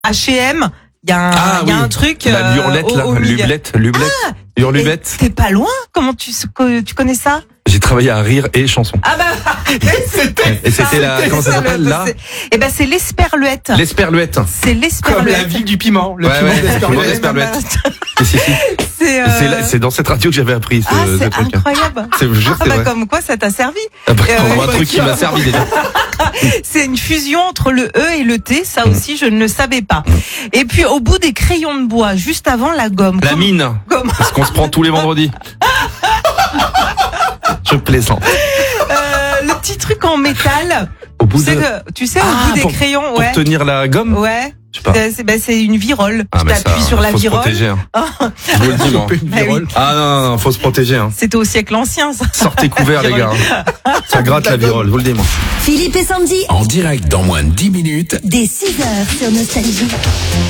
H&M, il y a un truc. La Lurlette, là. Lublette. Lurlubette. T'es pas loin. Comment tu connais ça? J'ai travaillé à Rire et Chanson. Ah bah. Et c'était la, comment ça s'appelle, là? Eh ben, c'est l'Esperluette. L'Esperluette. C'est l'Esperluette. Comme la ville du piment. Le piment d'Esperluette. C'est dans cette radio que j'avais appris ce c'est truc. incroyable. Je jure, c'est vrai. Comme quoi ça t'a servi. Un truc qui m'a servi déjà. C'est une fusion entre le E et le T, ça aussi je ne le savais pas. Et puis au bout des crayons de bois, juste avant la gomme. La mine. Parce qu'on se prend tous les vendredis. Je plaisante. Le petit truc en métal. Au bout tu sais, au bout des crayons, pour tenir la gomme. Ouais. Je sais pas. C'est une virole. Ah, tu t'appuies sur la virole. Faut se protéger. Hein. Je vous le dis, moi. Non, faut se protéger. Hein. C'était au siècle ancien, ça. Sortez couverts, les gars. Ça gratte la virole, je vous le dis, moi. Philippe et Sandy. En direct dans moins de 10 minutes. Dès 6h sur Nostalgie.